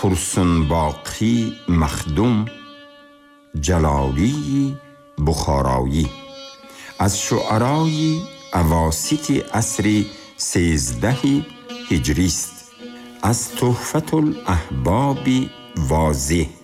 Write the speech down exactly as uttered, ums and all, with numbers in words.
پرسن باقی مخدوم، جلالی بخارایی. از شعرای اواسط عصر سیزده هجری است. از تحفة الاحباب واضح